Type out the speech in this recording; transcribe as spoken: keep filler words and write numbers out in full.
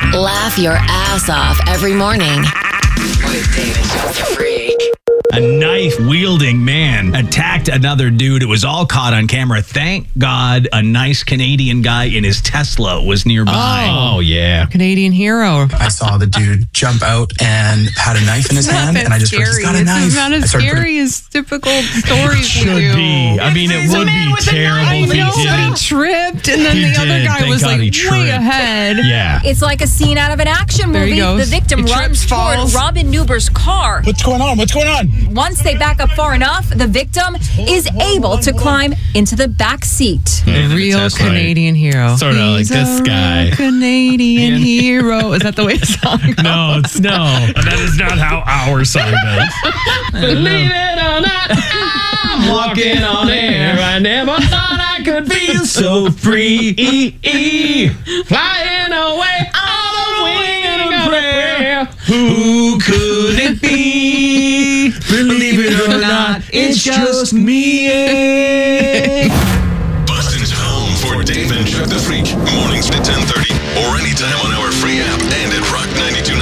Laugh your ass off every morning. With Dave and Jeff the Freak. A knife-wielding man attacked another dude. It was all caught on camera. Thank God a nice Canadian guy in his Tesla was nearby. Oh, yeah. Canadian hero. I saw the dude jump out and had a knife in his It's not hand, that and I just went, he's scary. got a This knife. is not I as started scary putting- as typical stories we Should do. be. I mean, it He's a would man be with a terrible knife. if he No, didn't. he tripped, and then He the other did. guy Thank was God like he way tripped. ahead. Yeah. It's like a scene out of an action There he movie. goes. The victim He runs trips, toward falls. Robin Newber's car. What's going on? What's going on? Once they back up far enough, the victim is able to climb into the back seat. The real Tesla. Canadian hero. Sort of like He's this a guy. real Canadian hero. Is that the way the song goes? No, it's no. That is not how our song goes. Believe it or not, I'm walking on air. I never thought I could feel so free. Flying away on the wing of a prayer. Who could it be? Believe it or not, it's just me. Boston's home for Dave and Jeff the Freak. Mornings at ten thirty or anytime on our free app and at rock ninety two